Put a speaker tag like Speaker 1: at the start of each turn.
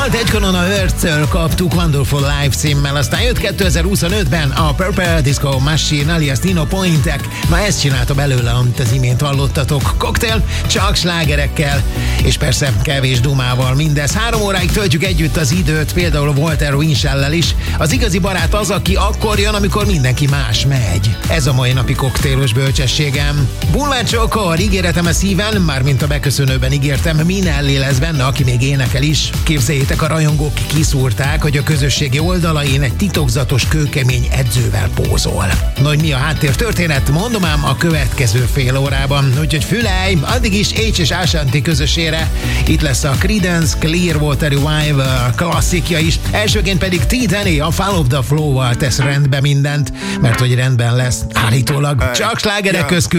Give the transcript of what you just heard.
Speaker 1: dalt egykonon a Earth-től kaptuk Wonderful Life címmel, aztán jött 2025-ben a Purple Disco Machine alias Dino Pointek. Na ezt csinálta belőle, amit az imént hallottatok. Cocktail, csak slágerekkel, és persze kevés dumával. Mindez 3 óráig töltjük együtt az időt, például Walter Winchell-lel is. Az igazi barát az, aki akkor jön, amikor mindenki más megy. Ez a mai napi koktélos bölcsességem. Bulvácsokor ígéretem a szíven, mármint a beköszönőben ígértem, Minelli lesz benne, aki még énekel is. Képzeljétek, a rajongók kiszúrták, hogy a közösségi oldalain egy titokzatos, kőkemény edzővel pózol. No, hogy mi a háttértörténet, mondom ám a következő fél órában. Úgyhogy fülelj, addig is H és Ashanti közösére. Itt lesz a Creedence Clearwater Revival klasszikja is. Elsőként pedig T-Denny a Follow the Flow-val tesz rendbe mindent, mert hogy rendben lesz állítólag. Csak slágerek közt